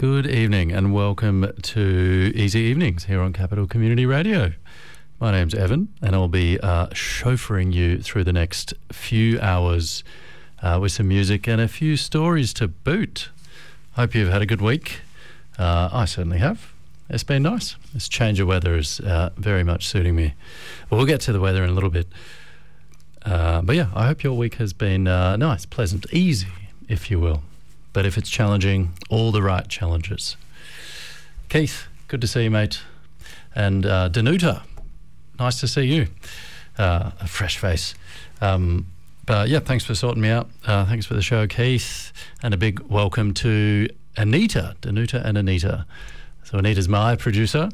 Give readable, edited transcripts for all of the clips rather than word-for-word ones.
Good evening and welcome to Easy Evenings here on Capital Community Radio. My name's Evan and I'll be chauffeuring you through the next few hours with some music and a few stories to boot. Hope you've had a good week. I certainly have. It's been nice. This change of weather is very much suiting me. Well, we'll get to the weather in a little bit. But yeah, I hope your week has been nice, pleasant, easy, if you will. But if it's challenging, all the right challenges. Keith, good to see you, mate. And Danuta, nice to see you. A fresh face. But yeah, thanks for sorting me out. Thanks for the show, Keith. And a big welcome to Anita, Danuta and Anita. So Anita's my producer.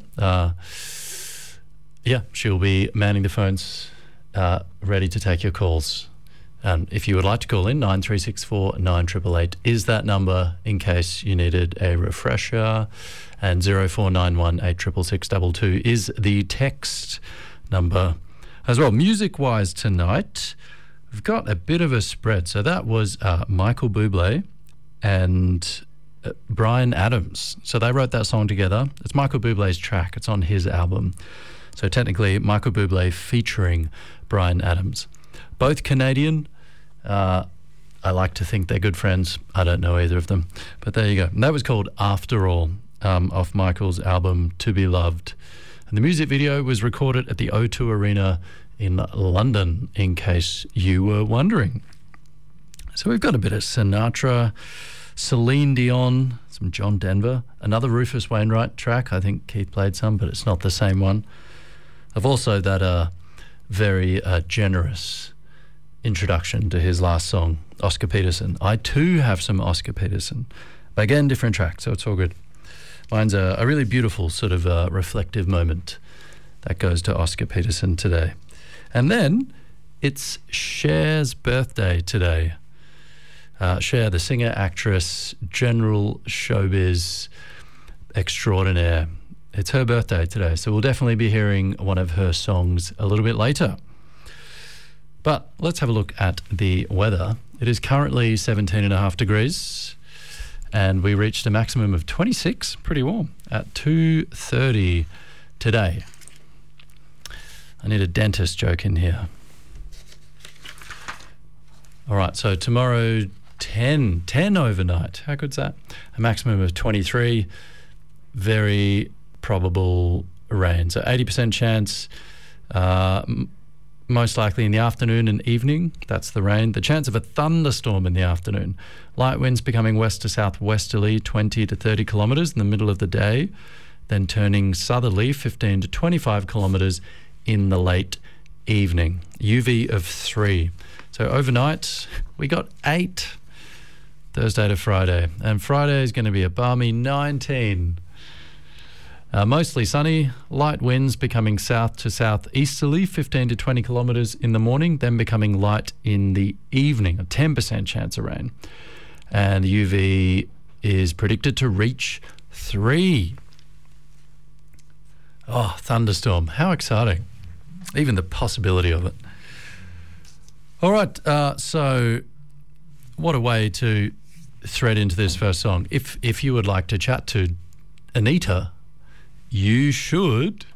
Yeah, she'll be manning the phones, ready to take your calls. If you would like to call in, 9364 9888 is that number in case you needed a refresher, and 0491 866 is the text number as well. Music-wise tonight, we've got a bit of a spread. So that was Michael Bublé and Bryan Adams. So they wrote that song together. It's Michael Bublé's track. It's on his album. So technically, Michael Bublé featuring Bryan Adams. Both Canadian. I like to think they're good friends. I don't know either of them. But there you go. And that was called After All, off Michael's album To Be Loved. And the music video was recorded at the O2 Arena in London, in case you were wondering. So we've got a bit of Sinatra, Celine Dion, some John Denver, another Rufus Wainwright track. I think Keith played some, but it's not the same one. I've also that very generous introduction to his last song, Oscar Peterson. I too have some Oscar Peterson, but again, different track, so it's all good. Mine's a really beautiful sort of reflective moment that goes to Oscar Peterson today. And then it's Cher's birthday today. Cher, the singer, actress, general showbiz extraordinaire. It's her birthday today, so we'll definitely be hearing one of her songs a little bit later. But let's have a look at the weather. It is currently 17.5 degrees, and we reached a maximum of 26, pretty warm, at 2:30 today. I need a dentist joke in here. All right, so tomorrow, 10 overnight. How good's that? A maximum of 23, very probable rain. So 80% chance, most likely in the afternoon and evening. That's the rain. The chance of a thunderstorm in the afternoon. Light winds becoming west to southwesterly, 20 to 30 kilometres in the middle of the day, then turning southerly, 15 to 25 kilometres in the late evening. UV of 3. So overnight, we got 8 Thursday to Friday. And Friday is going to be a balmy 19. Mostly sunny, light winds becoming south to southeasterly, 15 to 20 kilometres in the morning, then becoming light in the evening, a 10% chance of rain. And the UV is predicted to reach 3. Oh, thunderstorm. How exciting. Even the possibility of it. All right, so what a way to thread into this first song. If you would like to chat to Anita, you should